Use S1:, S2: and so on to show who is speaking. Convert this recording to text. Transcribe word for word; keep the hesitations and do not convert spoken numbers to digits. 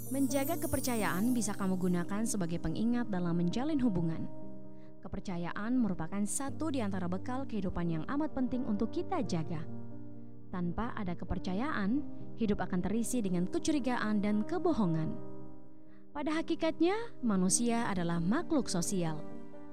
S1: Menjaga kepercayaan bisa kamu gunakan sebagai pengingat dalam menjalin hubungan. Kepercayaan merupakan satu di antara bekal kehidupan yang amat penting untuk kita jaga. Tanpa ada kepercayaan, hidup akan terisi dengan kecurigaan dan kebohongan. Pada hakikatnya, manusia adalah makhluk sosial.